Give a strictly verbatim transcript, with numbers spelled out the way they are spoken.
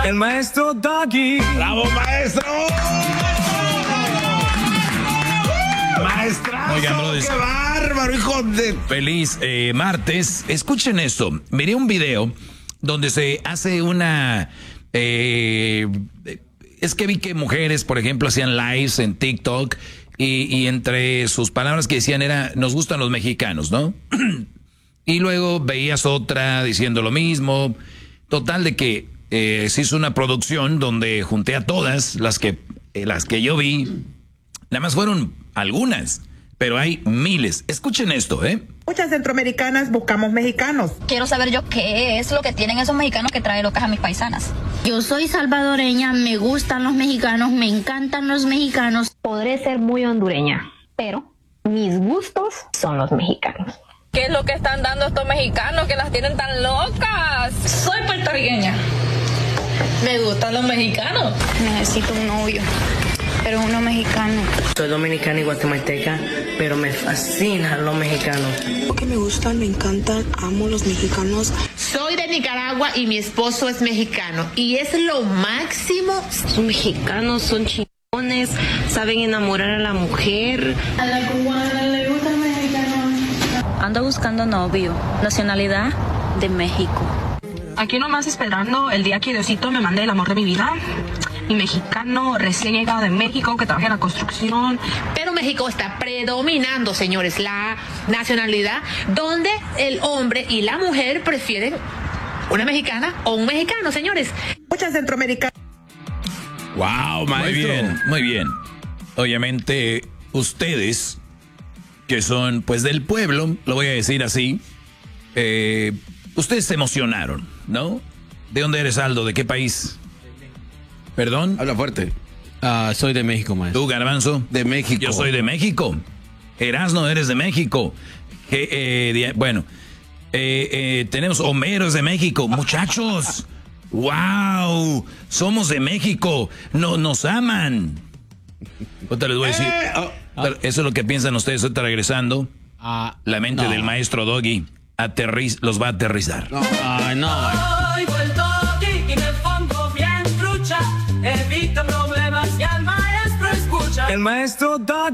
El maestro Doggy. ¡Bravo, maestro! ¡Maestrazo! Oigan, bro, ¡qué bárbaro, hijo de...! Feliz eh, martes. Escuchen esto. Miré un video donde se hace una... Eh, es que vi que mujeres, por ejemplo, hacían lives en TikTok y, y entre sus palabras que decían era, nos gustan los mexicanos, ¿no? Y luego veías otra diciendo lo mismo. Total de que eh, se hizo una producción donde junté a todas las que, eh, las que yo vi. Nada más fueron algunas, pero hay miles. Escuchen esto, ¿eh? Muchas centroamericanas buscamos mexicanos. Quiero saber yo qué es lo que tienen esos mexicanos que traen locas a mis paisanas. Yo soy salvadoreña, me gustan los mexicanos, me encantan los mexicanos. Podré ser muy hondureña, pero mis gustos son los mexicanos. ¿Qué es lo que están dando estos mexicanos que las tienen tan locas? Soy puertorriqueña. Me gustan los mexicanos. Necesito un novio, pero uno mexicano. Soy dominicana y guatemalteca, pero me fascinan los mexicanos. Porque me gustan, me encantan, amo los mexicanos. Soy de Nicaragua y mi esposo es mexicano y es lo máximo. Son mexicanos, son chingones, saben enamorar a la mujer. A la cubana le gusta el mexicano. Ando buscando novio, nacionalidad de México. Aquí nomás esperando el día que Diosito me mande el amor de mi vida. Mi mexicano recién llegado de México que trabaja en la construcción. Pero México está predominando, señores, la nacionalidad donde el hombre y la mujer prefieren una mexicana o un mexicano, señores. Muchas centroamericanas. Wow, maestro. Muy bien, muy bien. Obviamente, ustedes, que son pues del pueblo, lo voy a decir así, eh, ustedes se emocionaron, ¿no? ¿De dónde eres, Aldo? ¿De qué país? ¿Perdón? Habla fuerte. Uh, soy de México, maestro. ¿Tú, Garbanzo? De México. Yo soy de México. Erasno, eres de México. Eh, eh, bueno, eh, eh, tenemos Homero es de México. Muchachos, wow, somos de México. No, nos aman. Ahorita les voy a decir. Eh, oh, oh. Eso es lo que piensan ustedes. Ahorita regresando. Uh, la mente no. del maestro Doggy aterriz, los va a aterrizar. No, uh, no. Evita problemas y al maestro escucha. El maestro Doggy.